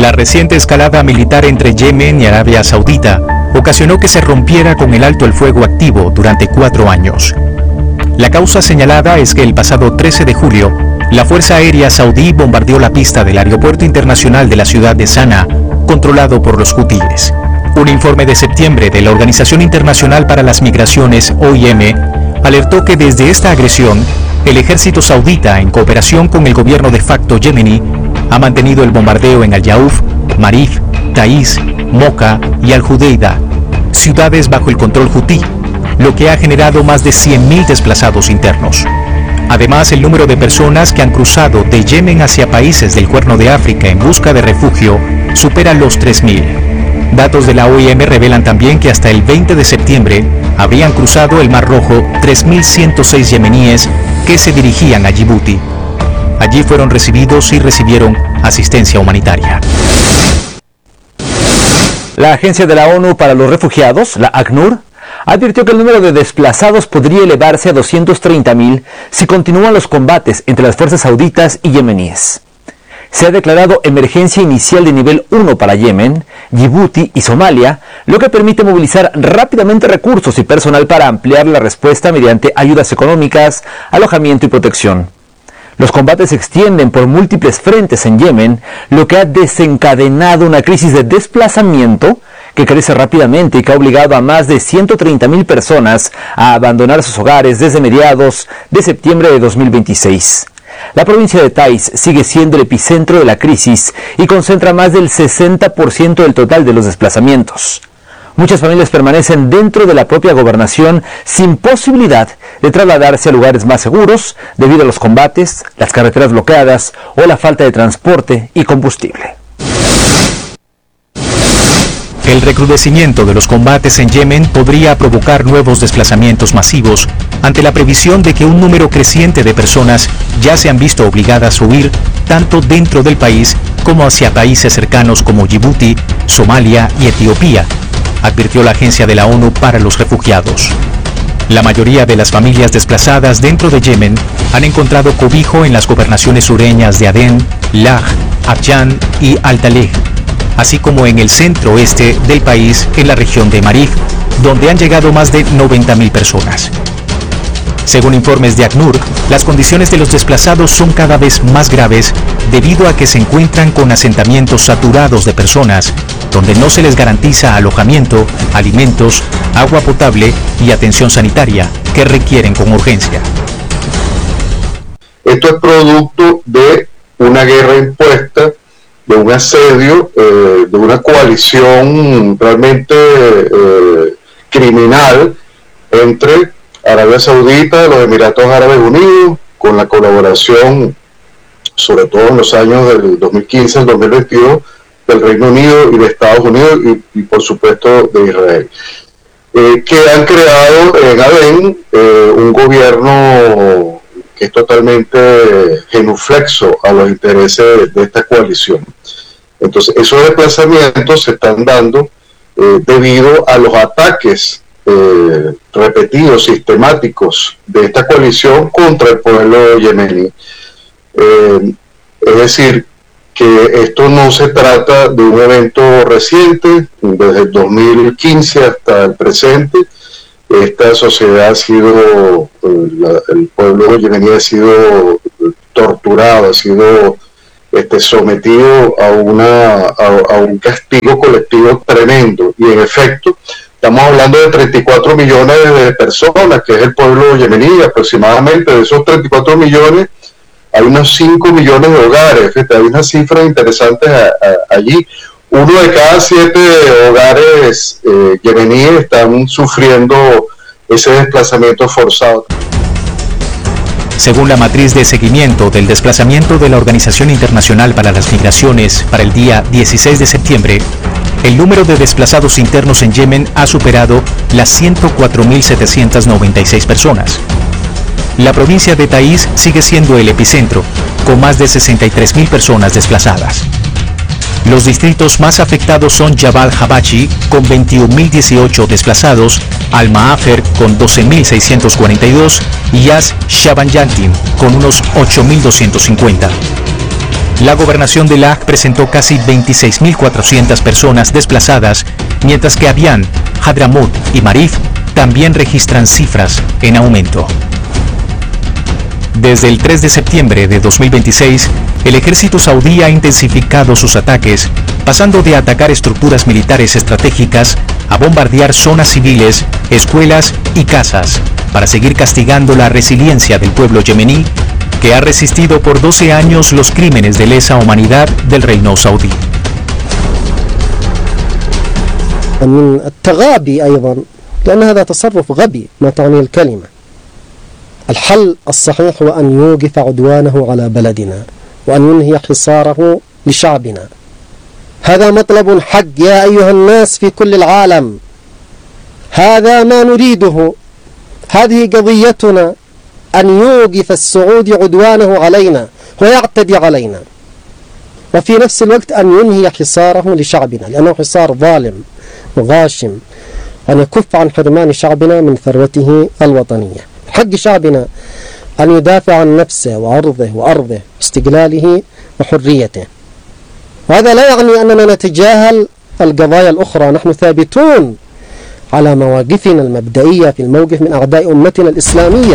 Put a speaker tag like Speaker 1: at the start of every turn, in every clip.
Speaker 1: La reciente escalada militar entre Yemen y Arabia Saudita ocasionó que se rompiera con el alto el fuego activo durante 4 años. La causa señalada es que el pasado 13 de julio, la Fuerza Aérea Saudí bombardeó la pista del aeropuerto internacional de la ciudad de Sanaa, controlado por los hutíes. Un informe de septiembre de la Organización Internacional para las Migraciones, OIM, alertó que desde esta agresión, el ejército saudita, en cooperación con el gobierno de facto yemení, ha mantenido el bombardeo en Al-Yauf, Marif, Taiz, Moka y Al-Judeida, ciudades bajo el control hutí, lo que ha generado más de 100.000 desplazados internos. Además, el número de personas que han cruzado de Yemen hacia países del Cuerno de África en busca de refugio supera los 3.000. Datos de la OIM revelan también que hasta el 20 de septiembre habrían cruzado el Mar Rojo 3.106 yemeníes que se dirigían a Yibuti. Allí fueron recibidos y recibieron asistencia humanitaria.
Speaker 2: La Agencia de la ONU para los Refugiados, la ACNUR, advirtió que el número de desplazados podría elevarse a 230.000 si continúan los combates entre las fuerzas sauditas y yemeníes. Se ha declarado emergencia inicial de nivel 1 para Yemen, Yibuti y Somalia, lo que permite movilizar rápidamente recursos y personal para ampliar la respuesta mediante ayudas económicas, alojamiento y protección. Los combates se extienden por múltiples frentes en Yemen, lo que ha desencadenado una crisis de desplazamiento que crece rápidamente y que ha obligado a más de 130.000 personas a abandonar sus hogares desde mediados de septiembre de 2026. La provincia de Taiz sigue siendo el epicentro de la crisis y concentra más del 60% del total de los desplazamientos. Muchas familias permanecen dentro de la propia gobernación sin posibilidad de trasladarse a lugares más seguros debido a los combates, las carreteras bloqueadas o la falta de transporte y combustible.
Speaker 1: El recrudecimiento de los combates en Yemen podría provocar nuevos desplazamientos masivos ante la previsión de que un número creciente de personas ya se han visto obligadas a huir tanto dentro del país como hacia países cercanos como Yibuti, Somalia y Etiopía, advirtió la Agencia de la ONU para los Refugiados. La mayoría de las familias desplazadas dentro de Yemen han encontrado cobijo en las gobernaciones sureñas de Adén, Laj, Abyan y Al-Talej, así como en el centro-oeste del país, en la región de Marif, donde han llegado más de 90.000 personas. Según informes de ACNUR, las condiciones de los desplazados son cada vez más graves debido a que se encuentran con asentamientos saturados de personas, donde no se les garantiza alojamiento, alimentos, agua potable y atención sanitaria que requieren con urgencia.
Speaker 3: Esto es producto de una guerra impuesta, de un asedio, de una coalición realmente criminal entre Arabia Saudita, los Emiratos Árabes Unidos, con la colaboración, sobre todo en los años del 2015 al 2022, del Reino Unido y de Estados Unidos y por supuesto de Israel, que han creado en Adén un gobierno que es totalmente genuflexo a los intereses de esta coalición. Entonces, esos desplazamientos se están dando debido a los ataques repetidos, sistemáticos de esta coalición contra el pueblo yemení. Es decir, que esto no se trata de un evento reciente, desde el 2015 hasta el presente. Esta sociedad ha sido, el pueblo yemení ha sido torturado, ha sido sometido a un castigo colectivo tremendo, y en efecto estamos hablando de 34 millones de personas, que es el pueblo yemení. Aproximadamente de esos 34 millones hay unos 5 millones de hogares. Fíjate, hay unas cifras interesantes allí. 1 de cada 7 hogares yemeníes están sufriendo ese desplazamiento forzado.
Speaker 1: Según la matriz de seguimiento del desplazamiento de la Organización Internacional para las Migraciones para el día 16 de septiembre, el número de desplazados internos en Yemen ha superado las 104.796 personas. La provincia de Taiz sigue siendo el epicentro, con más de 63.000 personas desplazadas. Los distritos más afectados son Jabal Habachi, con 21.018 desplazados, Al-Maafer, con 12.642, y Yas Shabanyantin, con unos 8.250. La gobernación de Laj presentó casi 26.400 personas desplazadas, mientras que Abian, Hadramut y Marif también registran cifras en aumento. Desde el 3 de septiembre de 2026, el ejército saudí ha intensificado sus ataques, pasando de atacar estructuras militares estratégicas a bombardear zonas civiles, escuelas y casas, para seguir castigando la resiliencia del pueblo yemení, que ha resistido por 12 años los crímenes de lesa humanidad del reino saudí.
Speaker 4: من التغابي أيضا لأن هذا تصرف غبي ما تعني الكلمة. الحل الصحيح هو أن يوقف عدوانه على بلدنا وأن ينهي حصاره لشعبنا. هذا مطلب حق يا أيها الناس في كل العالم. هذا ما نريده. هذه قضيتنا، أن يوقف السعودي عدوانه علينا ويعتدي علينا، وفي نفس الوقت أن ينهي حصاره لشعبنا، لأنه حصار ظالم وغاشم، أن يكف عن حرمان شعبنا من ثروته الوطنية. حق شعبنا أن يدافع عن نفسه وعرضه وأرضه واستقلاله وحريته. وهذا لا يعني أننا نتجاهل القضايا الأخرى. نحن ثابتون على مواقفنا المبدئية في الموقف من أعداء أمتنا الإسلامية.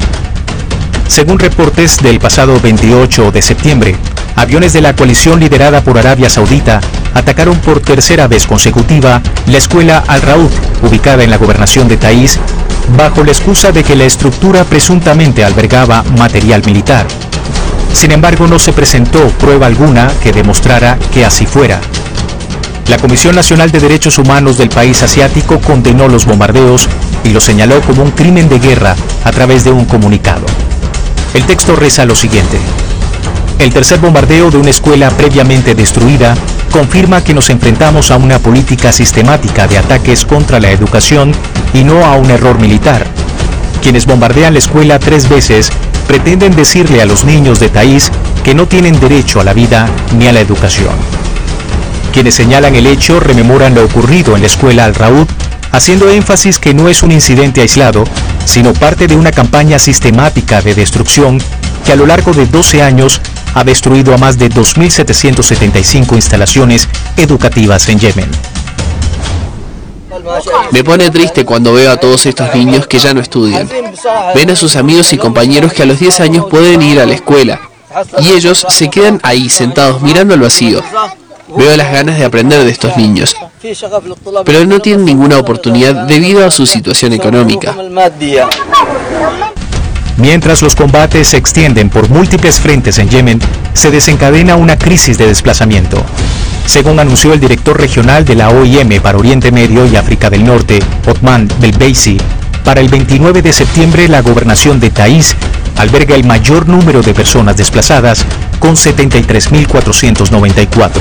Speaker 1: Según reportes del pasado 28 de septiembre, aviones de la coalición liderada por Arabia Saudita atacaron por tercera vez consecutiva la escuela Al-Raud, ubicada en la gobernación de Taiz, bajo la excusa de que la estructura presuntamente albergaba material militar. Sin embargo, no se presentó prueba alguna que demostrara que así fuera. La Comisión Nacional de Derechos Humanos del país asiático condenó los bombardeos y los señaló como un crimen de guerra a través de un comunicado. El texto reza lo siguiente: el tercer bombardeo de una escuela previamente destruida confirma que nos enfrentamos a una política sistemática de ataques contra la educación y no a un error militar. Quienes bombardean la escuela 3 veces pretenden decirle a los niños de Taiz que no tienen derecho a la vida ni a la educación. Quienes señalan el hecho rememoran lo ocurrido en la escuela Al-Raud, haciendo énfasis que no es un incidente aislado, sino parte de una campaña sistemática de destrucción que a lo largo de 12 años ha destruido a más de 2.775 instalaciones educativas en Yemen.
Speaker 5: Me pone triste cuando veo a todos estos niños que ya no estudian. Ven a sus amigos y compañeros que a los 10 años pueden ir a la escuela, y ellos se quedan ahí sentados mirando al vacío. Veo las ganas de aprender de estos niños, pero no tienen ninguna oportunidad debido a su situación económica.
Speaker 1: Mientras los combates se extienden por múltiples frentes en Yemen, se desencadena una crisis de desplazamiento. Según anunció el director regional de la OIM para Oriente Medio y África del Norte, Othman Belbeisi, para el 29 de septiembre la gobernación de Taiz alberga el mayor número de personas desplazadas, con 73.494.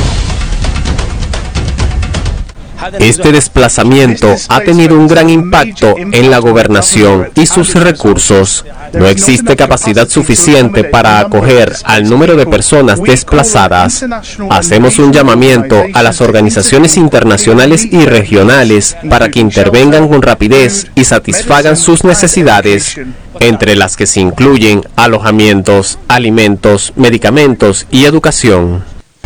Speaker 6: Este desplazamiento ha tenido un gran impacto en la gobernación y sus recursos. No existe capacidad suficiente para acoger al número de personas desplazadas. Hacemos un llamamiento a las organizaciones internacionales y regionales para que intervengan con rapidez y satisfagan sus necesidades, entre las que se incluyen alojamientos, alimentos, medicamentos y educación.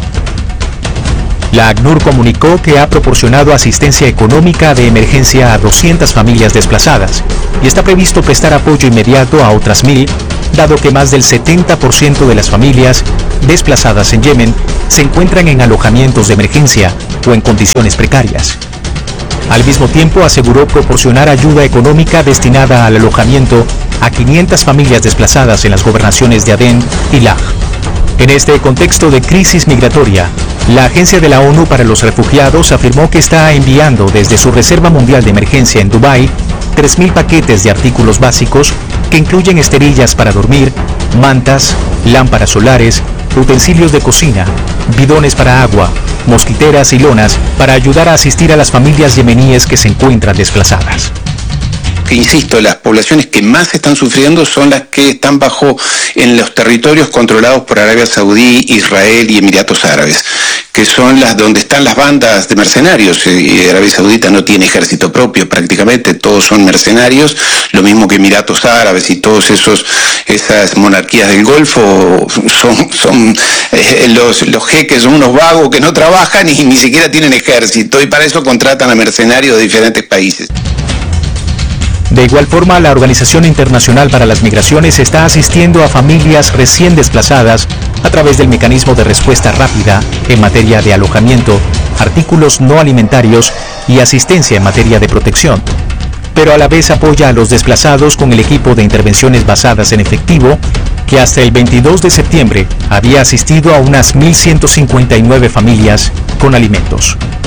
Speaker 1: La ACNUR comunicó que ha proporcionado asistencia económica de emergencia a 200 familias desplazadas y está previsto prestar apoyo inmediato a otras 1.000, dado que más del 70% de las familias desplazadas en Yemen se encuentran en alojamientos de emergencia o en condiciones precarias. Al mismo tiempo, aseguró proporcionar ayuda económica destinada al alojamiento a 500 familias desplazadas en las gobernaciones de Adén y Laj. En este contexto de crisis migratoria, la Agencia de la ONU para los Refugiados afirmó que está enviando desde su Reserva Mundial de Emergencia en Dubái 3.000 paquetes de artículos básicos que incluyen esterillas para dormir, mantas, lámparas solares, utensilios de cocina, bidones para agua, mosquiteras y lonas para ayudar a asistir a las familias yemeníes que se encuentran desplazadas.
Speaker 7: Que insisto, las poblaciones que más están sufriendo son las que están en los territorios controlados por Arabia Saudí, Israel y Emiratos Árabes. que son las donde están las bandas de mercenarios. Arabia Saudita no tiene ejército propio prácticamente, todos son mercenarios, lo mismo que Emiratos Árabes y todos esas monarquías del Golfo son los jeques son unos vagos que no trabajan y ni siquiera tienen ejército, y para eso contratan a mercenarios de diferentes países.
Speaker 1: De igual forma, la Organización Internacional para las Migraciones está asistiendo a familias recién desplazadas a través del mecanismo de respuesta rápida en materia de alojamiento, artículos no alimentarios y asistencia en materia de protección. Pero a la vez apoya a los desplazados con el equipo de intervenciones basadas en efectivo, que hasta el 22 de septiembre había asistido a unas 1.159 familias con alimentos.